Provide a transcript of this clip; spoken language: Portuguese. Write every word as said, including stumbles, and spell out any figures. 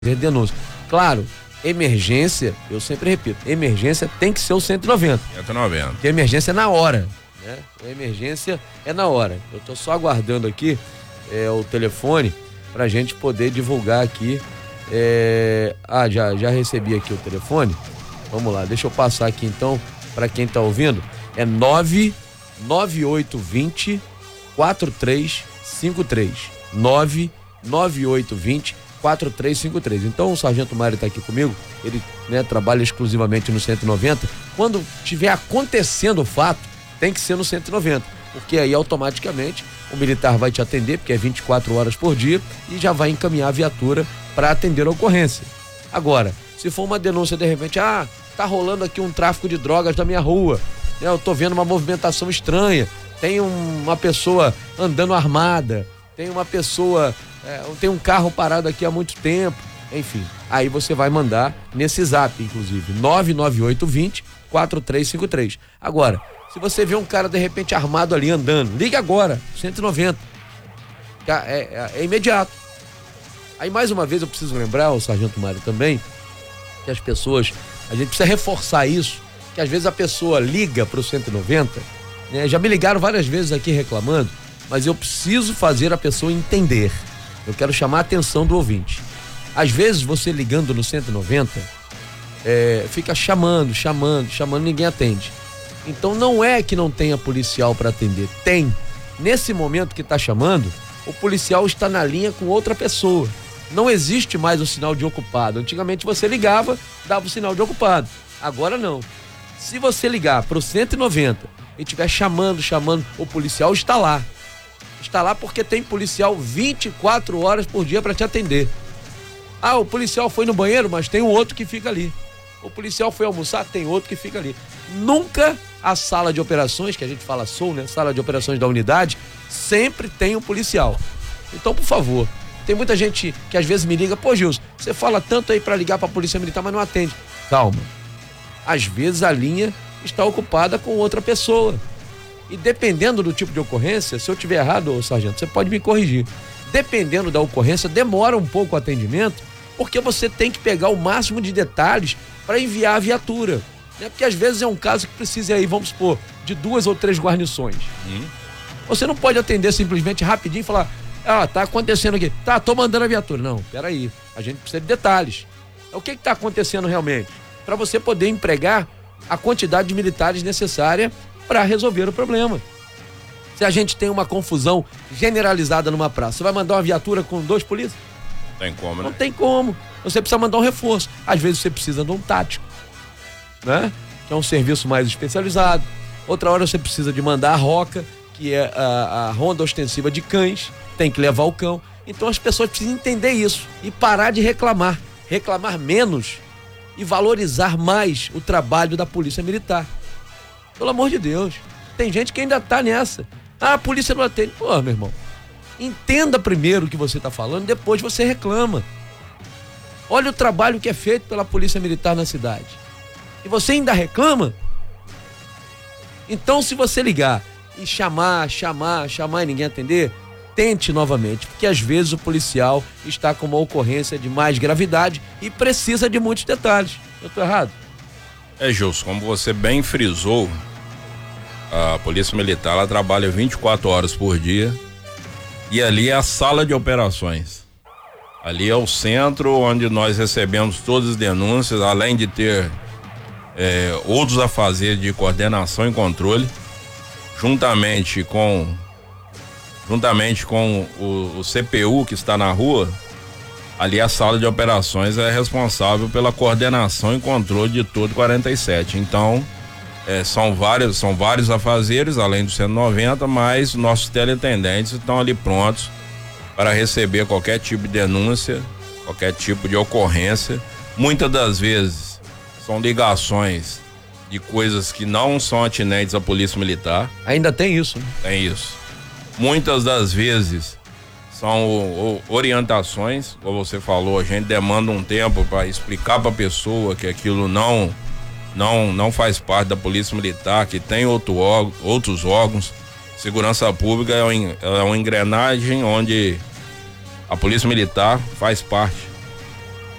denúncia. Claro, emergência, eu sempre repito, emergência tem que ser o cento e noventa. cento e noventa. Porque emergência é na hora, né? A emergência é na hora. Eu tô só aguardando aqui é, o telefone pra gente poder divulgar aqui. É... Ah, já, já recebi aqui o telefone. Vamos lá, deixa eu passar aqui então pra quem tá ouvindo. É nove nove oito dois zero quatro três cinco três. nove nove oito dois zero quatro três cinco três. Então o Sargento Mário está aqui comigo, ele né, trabalha exclusivamente no cento e noventa. Quando tiver acontecendo o fato, tem que ser no cento e noventa, porque aí automaticamente o militar vai te atender, porque é vinte e quatro horas por dia, e já vai encaminhar a viatura para atender a ocorrência. Agora, se for uma denúncia de repente, ah, tá rolando aqui um tráfico de drogas na minha rua, né, eu tô vendo uma movimentação estranha, tem um, uma pessoa andando armada, tem uma pessoa, é, tem um carro parado aqui há muito tempo, enfim, aí você vai mandar nesse zap, inclusive, nove nove oito dois zero quatro três cinco três. Agora, se você vê um cara de repente armado ali andando, liga agora, cento e noventa, é, é, é imediato. Aí mais uma vez eu preciso lembrar, o Sargento Mário também, que as pessoas, a gente precisa reforçar isso, que às vezes a pessoa liga pro cento e noventa, né, já me ligaram várias vezes aqui reclamando, mas eu preciso fazer a pessoa entender. Eu quero chamar a atenção do ouvinte. Às vezes você ligando no cento e noventa, é, fica chamando, chamando, chamando, ninguém atende. Então não é que não tenha policial para atender, tem. Nesse momento que está chamando, o policial está na linha com outra pessoa. Não existe mais o sinal de ocupado. Antigamente você ligava, dava o sinal de ocupado. Agora não. Se você ligar para o cento e noventa e estiver chamando, chamando, o policial está lá. Está lá porque tem policial vinte e quatro horas por dia para te atender. Ah, o policial foi no banheiro, mas tem um outro que fica ali. O policial foi almoçar, tem outro que fica ali. Nunca a sala de operações, que a gente fala S O U, né? Sala de operações da unidade, sempre tem um policial. Então, por favor, tem muita gente que às vezes me liga, pô, Gilson, você fala tanto aí para ligar para a polícia militar, mas não atende. Calma. Às vezes a linha está ocupada com outra pessoa. E dependendo do tipo de ocorrência, se eu tiver errado, sargento, você pode me corrigir. Dependendo da ocorrência, demora um pouco o atendimento, porque você tem que pegar o máximo de detalhes para enviar a viatura. Né? Porque às vezes é um caso que precisa aí, vamos supor, de duas ou três guarnições. Hum. Você não pode atender simplesmente rapidinho e falar, ah, tá acontecendo aqui. Tá, tô mandando a viatura. Não, peraí, a gente precisa de detalhes. O que que tá acontecendo realmente? Para você poder empregar a quantidade de militares necessária para resolver o problema. Se a gente tem uma confusão generalizada numa praça, você vai mandar uma viatura com dois polícias? Tem como, né? Não tem como. Você precisa mandar um reforço. Às vezes você precisa de um tático, né? Que é um serviço mais especializado. Outra hora você precisa de mandar a roca, que é a, a ronda ostensiva de cães, tem que levar o cão. Então as pessoas precisam entender isso e parar de reclamar. Reclamar menos e valorizar mais o trabalho da polícia militar. Pelo amor de Deus, tem gente que ainda tá nessa. Ah, a polícia não atende. Pô, meu irmão, entenda primeiro o que você tá falando, depois você reclama. Olha o trabalho que é feito pela polícia militar na cidade. E você ainda reclama? Então, se você ligar e chamar, chamar, chamar e ninguém atender, tente novamente, porque às vezes o policial está com uma ocorrência de mais gravidade e precisa de muitos detalhes. Eu tô errado? É, Gilson, como você bem frisou, a Polícia Militar, ela trabalha vinte e quatro horas por dia e ali é a sala de operações. Ali é o centro onde nós recebemos todas as denúncias, além de ter é, outros a fazer de coordenação e controle, juntamente com juntamente com o, o C P U que está na rua. Ali a sala de operações é responsável pela coordenação e controle de todo quarenta e sete. Então, é, são vários, são vários afazeres, além do cento e noventa, mas nossos teleatendentes estão ali prontos para receber qualquer tipo de denúncia, qualquer tipo de ocorrência. Muitas das vezes são ligações de coisas que não são atinentes à Polícia Militar. Ainda tem isso, né? Tem isso. Muitas das vezes são orientações, como você falou, a gente demanda um tempo para explicar para a pessoa que aquilo não, não, não faz parte da Polícia Militar, que tem outro órgão, outros órgãos. Segurança Pública é uma, é uma engrenagem onde a Polícia Militar faz parte